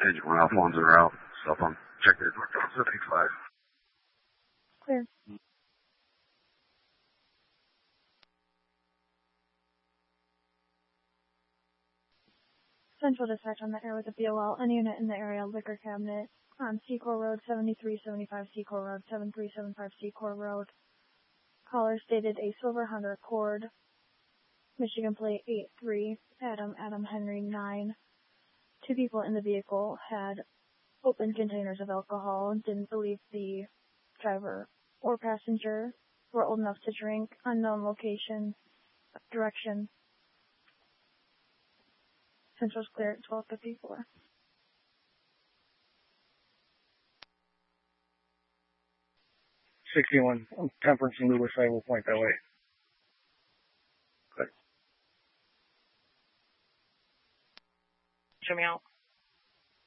Agent Ralph, ones are out. Cell phone. Check the report. 785. Clear. Central dispatch on the air with a BOL. Any unit in the area, liquor cabinet on Secor Road, 7375 Secor Road, 7375 Secor Road. Caller stated a silver Honda Accord, Michigan plate 83, Adam Henry 9. Two people in the vehicle had open containers of alcohol and didn't believe the driver or passenger were old enough to drink. Unknown location, direction. Central's clear at 12:54. Temperance and Lewis, I will point that way. Good. Show me out.